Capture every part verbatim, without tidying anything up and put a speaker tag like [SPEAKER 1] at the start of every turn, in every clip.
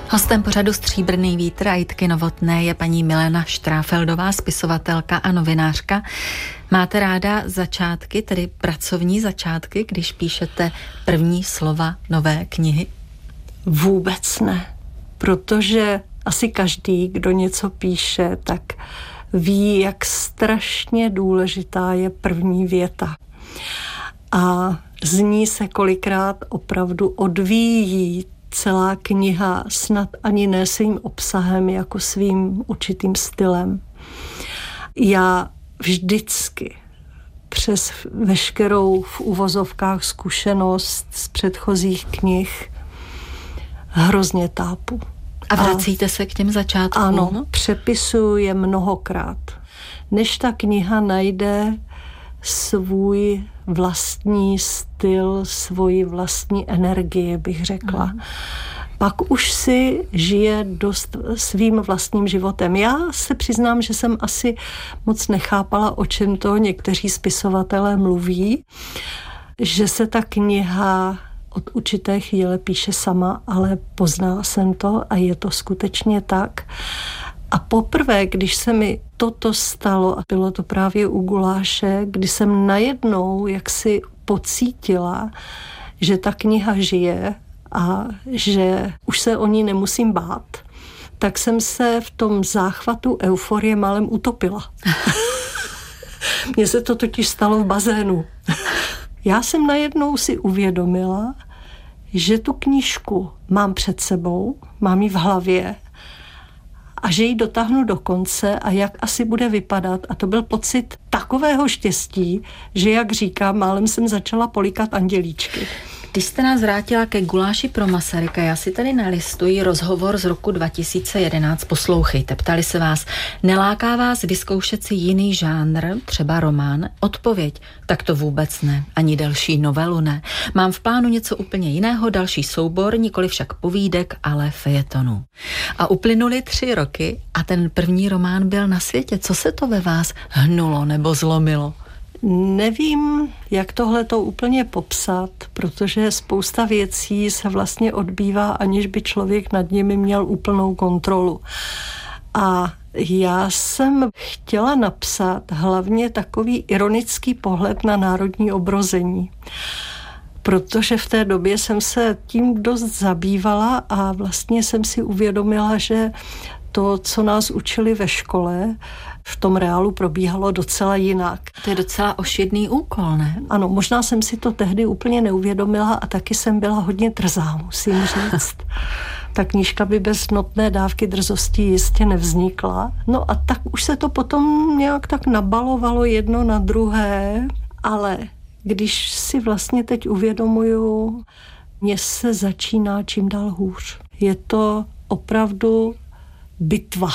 [SPEAKER 1] Hostem pořadu Stříbrný vítr a Jitky Novotné je paní Milena Štráfeldová, spisovatelka a novinářka. Máte ráda začátky, tedy pracovní začátky, když píšete první slova nové knihy?
[SPEAKER 2] Vůbec ne, protože asi každý, kdo něco píše, tak ví, jak strašně důležitá je první věta. A z ní se kolikrát opravdu odvíjí celá kniha, snad ani ne svým obsahem, jako svým určitým stylem. Já vždycky přes veškerou v uvozovkách zkušenost z předchozích knih hrozně tápu.
[SPEAKER 1] A vracíte a, se k těm začátkům?
[SPEAKER 2] Ano, no? Přepisuju je mnohokrát. Než ta kniha najde svůj vlastní styl, svoji vlastní energii, bych řekla. Mm. Pak už si žije dost svým vlastním životem. Já se přiznám, že jsem asi moc nechápala, o čem to někteří spisovatelé mluví, že se ta kniha od určité chvíle píše sama, ale poznala jsem to a je to skutečně tak. A poprvé, když se mi toto stalo, a bylo to právě u Guláše, kdy jsem najednou jaksi pocítila, že ta kniha žije a že už se o ní nemusím bát, tak jsem se v tom záchvatu euforie málem utopila. Mně se to totiž stalo v bazénu. Já jsem najednou si uvědomila, že tu knížku mám před sebou, mám ji v hlavě a že ji dotáhnu do konce a jak asi bude vypadat. A to byl pocit takového štěstí, že, jak říkám, málem jsem začala políkat andělíčky.
[SPEAKER 1] Když jste nás vrátila ke Guláši pro Masaryka, já si tady nalistuji rozhovor z roku dva tisíce jedenáct. Poslouchejte, ptali se vás, neláká vás vyzkoušet si jiný žánr, třeba román? Odpověď, tak to vůbec ne, ani další novelu ne. Mám v plánu něco úplně jiného, další soubor, nikoli však povídek, ale fejetonu. A uplynuly tři roky a ten první román byl na světě. Co se to ve vás hnulo nebo zlomilo?
[SPEAKER 2] Nevím, jak tohle to úplně popsat, protože spousta věcí se vlastně odbývá, aniž by člověk nad nimi měl úplnou kontrolu. A já jsem chtěla napsat hlavně takový ironický pohled na národní obrození, protože v té době jsem se tím dost zabývala a vlastně jsem si uvědomila, že to, co nás učili ve škole, v tom reálu probíhalo docela jinak.
[SPEAKER 1] To je docela ošidný úkol, ne?
[SPEAKER 2] Ano, možná jsem si to tehdy úplně neuvědomila a taky jsem byla hodně drzá, musím říct. Ta knížka by bez notné dávky drzosti jistě nevznikla. No a tak už se to potom nějak tak nabalovalo jedno na druhé, ale když si vlastně teď uvědomuju, mně se začíná čím dál hůř. Je to opravdu bitva.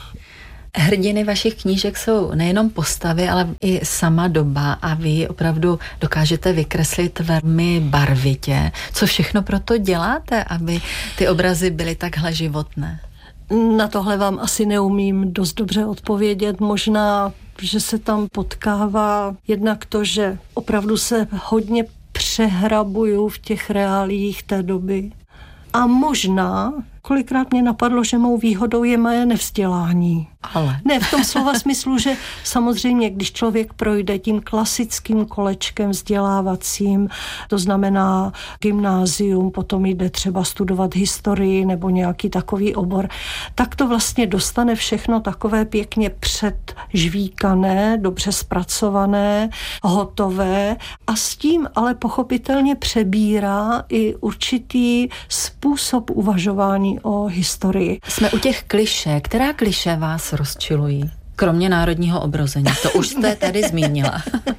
[SPEAKER 1] Hrdiny vašich knížek jsou nejenom postavy, ale i sama doba a vy opravdu dokážete vykreslit velmi barvitě. Co všechno proto děláte, aby ty obrazy byly takhle životné?
[SPEAKER 2] Na tohle vám asi neumím dost dobře odpovědět. Možná, že se tam potkává jednak to, že opravdu se hodně přehrabuju v těch reáliích té doby. A možná, kolikrát mě napadlo, že mou výhodou je moje nevzdělání.
[SPEAKER 1] Ale.
[SPEAKER 2] Ne, v tom slova smyslu, že samozřejmě, když člověk projde tím klasickým kolečkem vzdělávacím, to znamená gymnázium, potom jde třeba studovat historii nebo nějaký takový obor, tak to vlastně dostane všechno takové pěkně předžvíkané, dobře zpracované, hotové a s tím ale pochopitelně přebírá i určitý způsob uvažování o historii.
[SPEAKER 1] Jsme u těch klišé. Která klišé vás rozčilují? Kromě národního obrození. To už jste tady zmínila.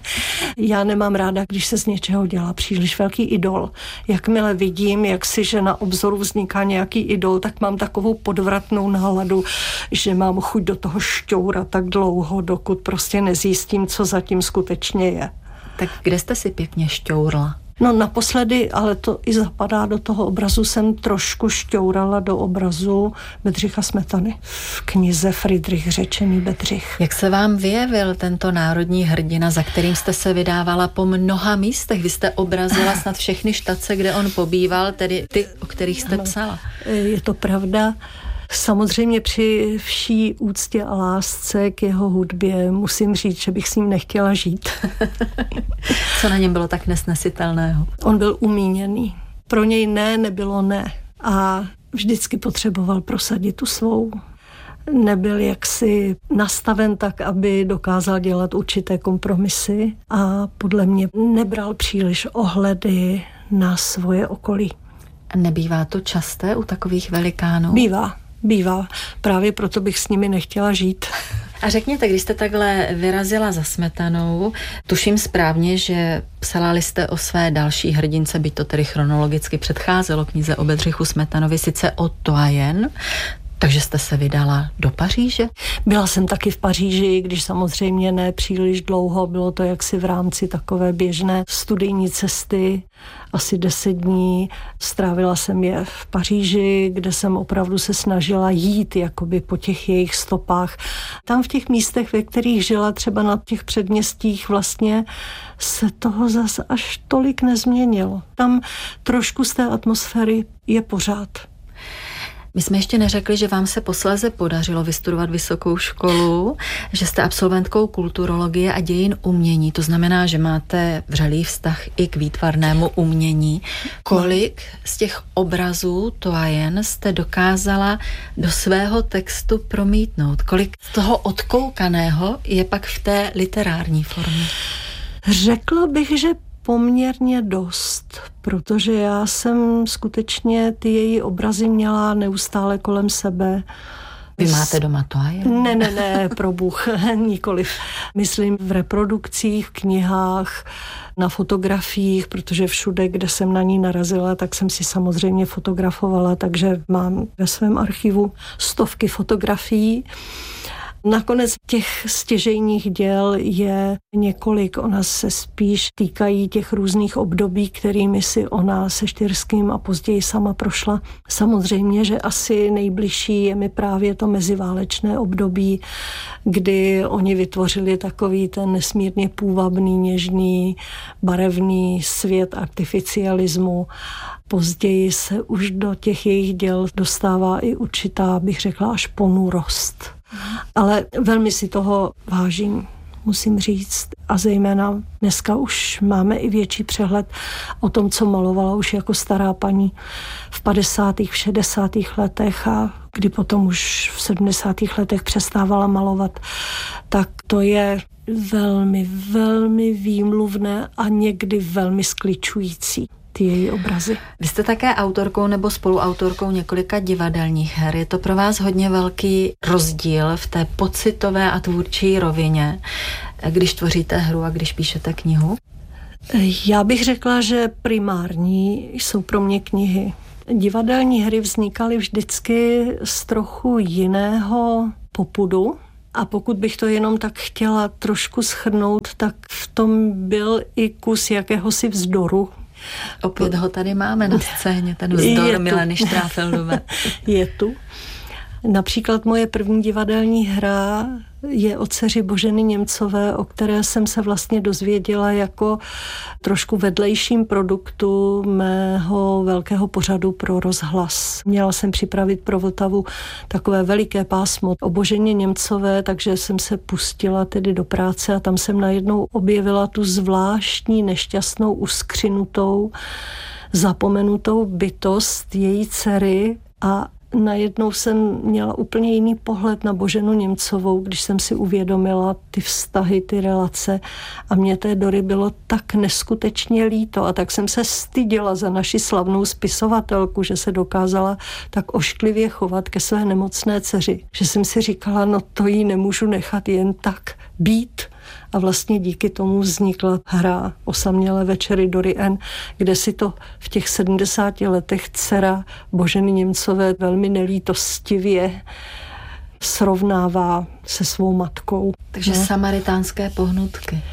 [SPEAKER 2] Já nemám ráda, když se z něčeho dělá příliš velký idol. Jakmile vidím, jak si, že na obzoru vzniká nějaký idol, tak mám takovou podvratnou náladu, že mám chuť do toho šťourat tak dlouho, dokud prostě nezjistím, co zatím skutečně je.
[SPEAKER 1] Tak kde jste si pěkně šťourla?
[SPEAKER 2] No naposledy, ale to i zapadá do toho obrazu, jsem trošku šťourala do obrazu Bedřicha Smetany v knize Friedrich Řečený Bedřich.
[SPEAKER 1] Jak se vám vyjevil tento národní hrdina, za kterým jste se vydávala po mnoha místech? Vy jste obrazila snad všechny štace, kde on pobýval, tedy ty, o kterých jste psala.
[SPEAKER 2] Je to pravda. Samozřejmě při vší úctě a lásce k jeho hudbě musím říct, že bych s ním nechtěla žít.
[SPEAKER 1] Co na něm bylo tak nesnesitelného?
[SPEAKER 2] On byl umíněný. Pro něj ne, nebylo ne. A vždycky potřeboval prosadit tu svou. Nebyl jaksi nastaven tak, aby dokázal dělat určité kompromisy a podle mě nebral příliš ohledy na svoje okolí.
[SPEAKER 1] Nebývá to časté u takových velikánů?
[SPEAKER 2] Bývá. Bývá. Právě proto bych s nimi nechtěla žít.
[SPEAKER 1] A řekněte, když jste takhle vyrazila za Smetanou, tuším správně, že psala jste o své další hrdince, byť to tedy chronologicky předcházelo knize o Bedřichu Smetanovi, sice o Toyen, takže jste se vydala do Paříže?
[SPEAKER 2] Byla jsem taky v Paříži, když samozřejmě ne příliš dlouho, bylo to jaksi v rámci takové běžné studijní cesty, asi deset dní. Strávila jsem je v Paříži, kde jsem opravdu se snažila jít jakoby po těch jejich stopách. Tam v těch místech, ve kterých žila, třeba na těch předměstích, vlastně se toho zas až tolik nezměnilo. Tam trošku z té atmosféry je pořád.
[SPEAKER 1] My jsme ještě neřekli, že vám se posléze podařilo vystudovat vysokou školu, že jste absolventkou kulturologie a dějin umění. To znamená, že máte vřelý vztah i k výtvarnému umění. Kolik z těch obrazů Toyen jste dokázala do svého textu promítnout? Kolik z toho odkoukaného je pak v té literární formě?
[SPEAKER 2] Řekla bych, že poměrně dost, protože já jsem skutečně ty její obrazy měla neustále kolem sebe.
[SPEAKER 1] Vy máte doma Toyen?
[SPEAKER 2] Ne, ne, ne, pro bůh, nikoliv. Myslím v reprodukcích, v knihách, na fotografiích, protože všude, kde jsem na ní narazila, tak jsem si samozřejmě fotografovala, takže mám ve svém archivu stovky fotografií. Nakonec těch stěžejních děl je několik. Ona se spíš týkají těch různých období, kterými si ona se Štyrským a později sama prošla. Samozřejmě, že asi nejbližší je mi právě to meziválečné období, kdy oni vytvořili takový ten nesmírně půvabný, něžný, barevný svět artificialismu. Později se už do těch jejich děl dostává i určitá, bych řekla, až ponurost. Ale velmi si toho vážím, musím říct. A zejména dneska už máme i větší přehled o tom, co malovala už jako stará paní v padesátých, v šedesátých letech a kdy potom už v sedmdesátých letech přestávala malovat. Tak to je velmi, velmi výmluvné a někdy velmi skličující. Ty její obrazy.
[SPEAKER 1] Vy jste také autorkou nebo spoluautorkou několika divadelních her. Je to pro vás hodně velký rozdíl v té pocitové a tvůrčí rovině, když tvoříte hru a když píšete knihu?
[SPEAKER 2] Já bych řekla, že primární jsou pro mě knihy. Divadelní hry vznikaly vždycky z trochu jiného popudu. A pokud bych to jenom tak chtěla trošku shrnout, tak v tom byl i kus jakéhosi vzdoru.
[SPEAKER 1] Opět ho tady máme na scéně, ten vzdor Mileny Štráfeldové.
[SPEAKER 2] Je tu. Například moje první divadelní hra je o dceři Boženy Němcové, o které jsem se vlastně dozvěděla jako trošku vedlejším produktu mého velkého pořadu pro rozhlas. Měla jsem připravit pro Vltavu takové veliké pásmo o Boženě Němcové, takže jsem se pustila tedy do práce a tam jsem najednou objevila tu zvláštní, nešťastnou, uskřinutou, zapomenutou bytost její dcery a najednou jsem měla úplně jiný pohled na Boženu Němcovou, když jsem si uvědomila ty vztahy, ty relace a mě té Dory bylo tak neskutečně líto a tak jsem se styděla za naši slavnou spisovatelku, že se dokázala tak ošklivě chovat ke své nemocné dceři, že jsem si říkala, no to jí nemůžu nechat jen tak být. A vlastně díky tomu vznikla hra Osamělé večery Dory N., kde si to v těch sedmdesáti letech dcera Boženy Němcové velmi nelítostivě srovnává se svou matkou.
[SPEAKER 1] Takže no. Samaritánské pohnutky.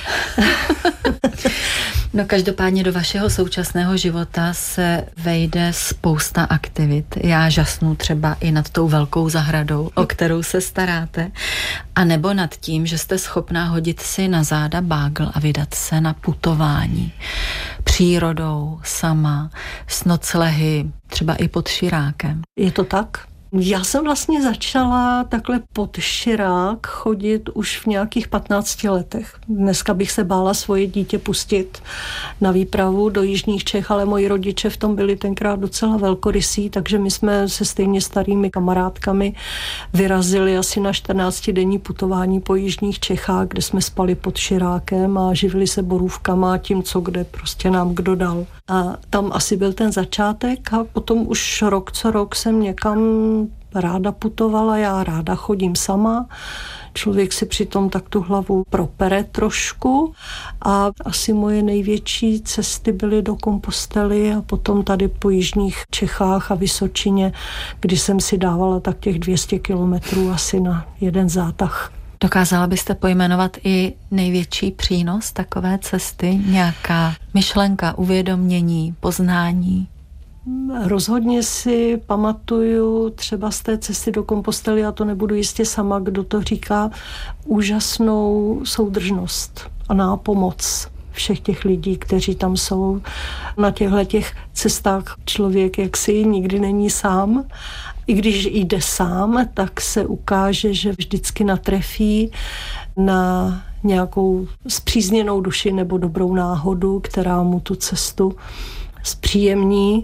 [SPEAKER 1] No každopádně do vašeho současného života se vejde spousta aktivit. Já žasnu třeba i nad tou velkou zahradou, o kterou se staráte, a nebo nad tím, že jste schopná hodit si na záda bágl a vydat se na putování. Přírodou, sama, s noclehy, třeba i pod Širákem.
[SPEAKER 2] Je to tak? Já jsem vlastně začala takhle pod Širák chodit už v nějakých patnácti letech. Dneska bych se bála svoje dítě pustit na výpravu do jižních Čech, ale moji rodiče v tom byli tenkrát docela velkorysí, takže my jsme se stejně starými kamarádkami vyrazili asi na čtrnáctidenní putování po jižních Čechách, kde jsme spali pod Širákem a živili se borůvkama a tím, co kde prostě nám kdo dal. A tam asi byl ten začátek a potom už rok co rok jsem někam ráda putovala, já ráda chodím sama. Člověk si přitom tak tu hlavu propere trošku a asi moje největší cesty byly do Kompostely a potom tady po jižních Čechách a Vysočině, kdy jsem si dávala tak těch dvě stě kilometrů asi na jeden zátah.
[SPEAKER 1] Dokázala byste pojmenovat i největší přínos takové cesty? Nějaká myšlenka, uvědomění, poznání?
[SPEAKER 2] Rozhodně si pamatuju třeba z té cesty do Kompostely, a to nebudu jistě sama, kdo to říká, úžasnou soudržnost a nápomoc všech těch lidí, kteří tam jsou. Na těchto těch cestách člověk jaksi nikdy není sám. I když jde sám, tak se ukáže, že vždycky natrefí na nějakou spřízněnou duši nebo dobrou náhodu, která mu tu cestu zpříjemní.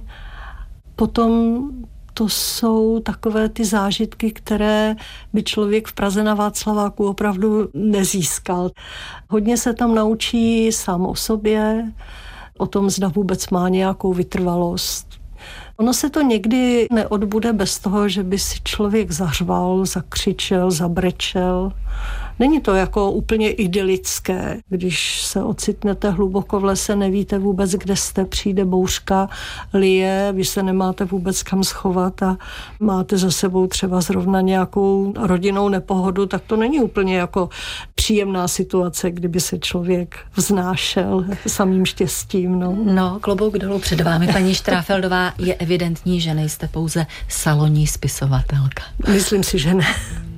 [SPEAKER 2] Potom to jsou takové ty zážitky, které by člověk v Praze na Václaváku opravdu nezískal. Hodně se tam naučí sám o sobě, o tom, zda vůbec má nějakou vytrvalost. Ono se to někdy neodbude bez toho, že by si člověk zařval, zakřičel, zabrečel. Není to jako úplně idylické, když se ocitnete hluboko v lese, nevíte vůbec, kde jste, přijde bouřka, lije, vy se nemáte vůbec kam schovat a máte za sebou třeba zrovna nějakou rodinnou nepohodu, tak to není úplně jako příjemná situace, kdyby se člověk vznášel samým štěstím. No,
[SPEAKER 1] no klobouk dolů před vámi, paní Štráfeldová, je evidentní, že nejste pouze salonní spisovatelka.
[SPEAKER 2] Myslím si, že ne.